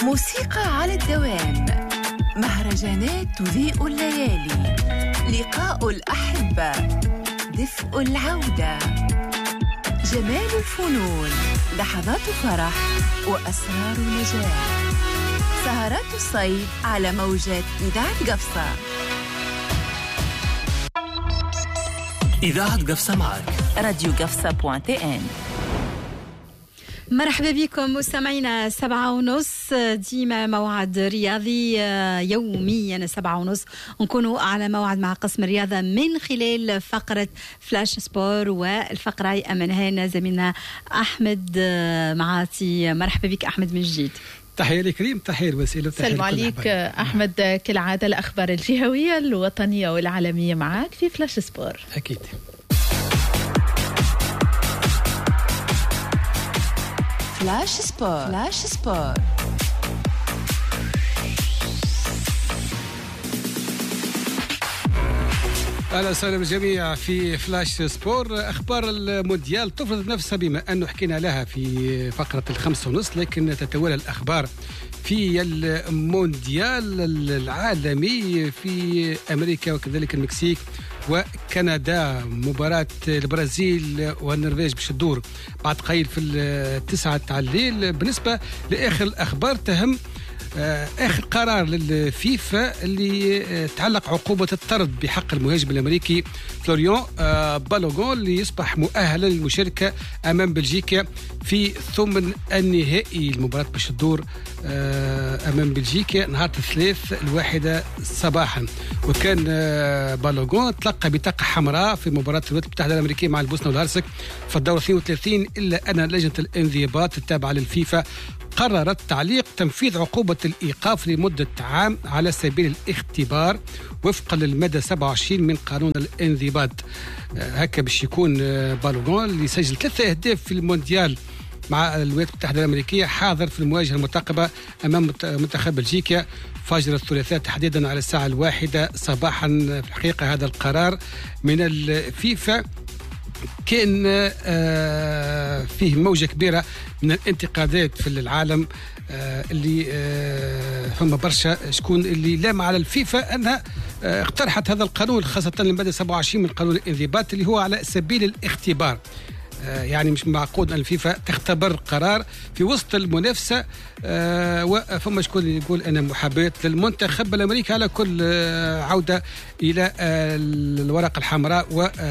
موسيقى على الدوام، مهرجانات تضيء الليالي، لقاء الأحبة، دفء العودة، جمال الفنون، لحظات فرح وأسرار نجاح. سهرات الصيف على موجات إذاعة قفصة. إذاعة قفصة معك راديو قفصة.tn. مرحبا بكم مستمعينا. 7:30 ديما موعد رياضي يوميا 7:30 نكونوا على موعد مع قسم الرياضة من خلال فقرة فلاش سبور، والفقرة يأمنها زميلنا أحمد معاتي. مرحبا بك أحمد من جديد. تحية لك كريم، تحية الوسيلة. سلام عليك أحمد. كالعادة الأخبار الجهوية الوطنية والعالمية معك في فلاش سبور. أكيد. فلاش سبور. فلاش سبور. أهلا وسهلا بالجميع في فلاش سبور. أخبار المونديال تفرض نفسها بما أنه حكينا لها في فقرة 5:30، لكن تتوالى الأخبار في المونديال العالمي في أمريكا وكذلك المكسيك وكندا. مباراة البرازيل والنرويج باش تدور بعد قليل في 9 تاع الليل. بالنسبة لآخر الأخبار تهم آخر قرار للفيفا اللي تعلق عقوبة الطرد بحق المهاجم الأمريكي فلوريان بالوغون اللي يصبح مؤهلا للمشاركة أمام بلجيكا في ثمن النهائي. المباراة باش تدور أمام بلجيكا نهار 3 صباحا. وكان بالوغون تلقى بطاقة حمراء في مباراة الولايات المتحدة الأمريكية مع البوسنة والهرسك في الدور 32، إلا أن لجنة الانضباط التابعة للفيفا قررت تعليق تنفيذ عقوبة الإيقاف لمدة عام على سبيل الاختبار وفقا للمادة 27 من قانون الانضباط. هكا باش يكون بالوغون اللي سجل 3 أهداف في المونديال مع الولايات المتحدة الأمريكية حاضر في المواجهة المرتقبة أمام منتخب بلجيكا فجر الثلاثاء تحديدا على الساعة 1 صباحا. في الحقيقة هذا القرار من الفيفا كان فيه موجة كبيرة من الانتقادات في العالم، اللي فما برشا شكون اللي لام على الفيفا أنها اقترحت هذا القانون، خاصة المادة 27 من قانون الانضباط اللي هو على سبيل الاختبار. يعني مش معقول أن الفيفا تختبر قرار في وسط المنافسة. وفما شكون اللي يقول أنا محاباة للمنتخب الأمريكي على كل عودة إلى الورقة الحمراء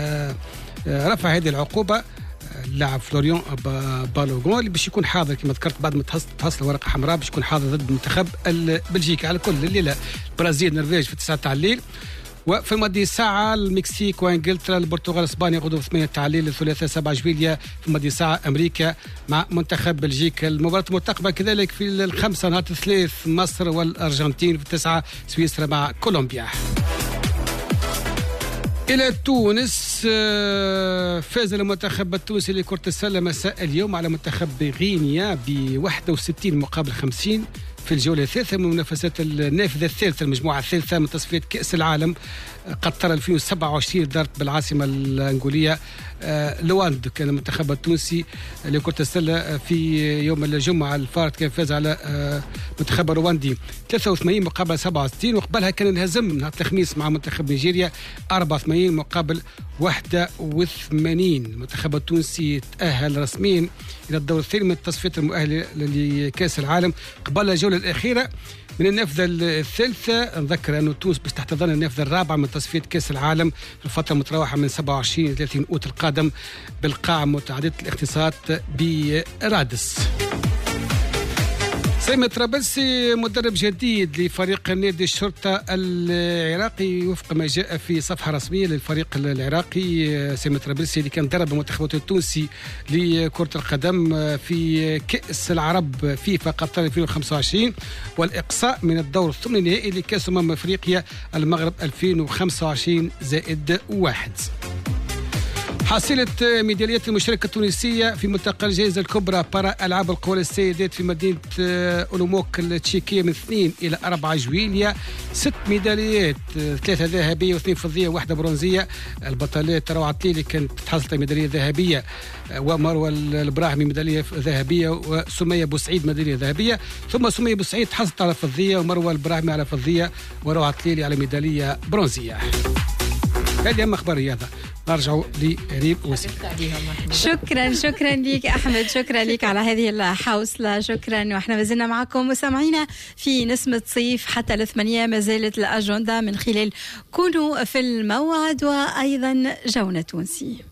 ورفع هذه العقوبة. اللاعب فلوريان بالوغون اللي باش يكون حاضر كما ذكرت بعد ما تحصل ورقة حمراء باش يكون حاضر ضد المنتخب البلجيكي على كل الليلة. البرازيل النرويج في 9 تاع الليل، وفي الماضي ساعة المكسيك وانجلترا البرتغال اسبانيا غدوة 8 تاع الليل. الثلاثاء 7 جويلية في الماضي ساعة امريكا مع منتخب بلجيكا. المباراة المرتقبة كذلك في 5 نهار 3 مصر والارجنتين، في 9 سويسرا مع كولومبيا. إلى تونس، فاز المنتخب التونسي لكرة السلة مساء اليوم على منتخب غينيا ب 61 مقابل 50 في الجولة الثالثة من منافسات النافذة الثالثة المجموعة الثالثة من تصفيات كأس العالم قطر 2027 دارت بالعاصمة الأنغولية لواند. كان المنتخب التونسي لكرة السلة في يوم الجمعة الفارط كان فاز على منتخب رواندي 83 مقابل 67، وقبلها كان انهزم نهار الخميس مع منتخب نيجيريا 84 مقابل 81. المنتخب التونسي تأهل رسميا إلى الدور الثاني من التصفيات المؤهلة لكأس العالم قبل الجولة الأخيرة من النافذة الثالثة. نذكر أن تونس باش تحتضن النافذة الرابعة من تصفيات كأس العالم في الفترة المتراوحة من 27 إلى 30 أوت القادم بالقاعة متعددة الاختصاصات برادس. سامي طرابلسي مدرب جديد لفريق نادي الشرطة العراقي وفق ما جاء في صفحة رسمية للفريق العراقي. سامي طرابلسي اللي كان درب المنتخب التونسي لكرة القدم في كأس العرب فيفا قطر 2025 والإقصاء من الدور الثمن النهائي لكأس أفريقيا المغرب 2025-1. حصيلة ميداليات المشاركة التونسية في ملتقى الجائزة الكبرى بارا ألعاب القوى السيدات في مدينة أولوموك التشيكية من 2 إلى 4 جويلية. 6 ميداليات، 3 ذهبية و2 فضية و1 برونزية. البطلات روعة تليلي كانت تحصلت ميدالية ذهبية، ومروة البراهمي ميدالية ذهبية، وسمية بوسعيد ميدالية ذهبية. ثم سمية بوسعيد حصلت على فضية، ومروة البراهمي على فضية، وروعة تليلي على ميدالية برونزية. هذه أهم أخبار الرياضة. نرجع لريم وسيم. شكرا لك أحمد، شكرا لك على هذه الحوصلة، شكرا. وإحنا ما زلنا معكم مستمعينا في نسمة صيف حتى 8 ما زالت الأجندة من خلال كونوا في الموعد وأيضا جونة تونسي.